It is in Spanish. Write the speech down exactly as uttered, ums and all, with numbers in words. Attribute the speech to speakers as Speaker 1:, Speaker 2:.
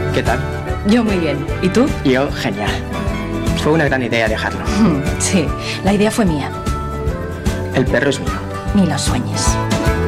Speaker 1: ¿Qué tal?
Speaker 2: Yo muy bien. ¿Y tú?
Speaker 1: Yo, genial. Fue una gran idea dejarlo.
Speaker 2: Sí, la idea fue mía.
Speaker 1: El perro es mío.
Speaker 2: Ni lo sueñes.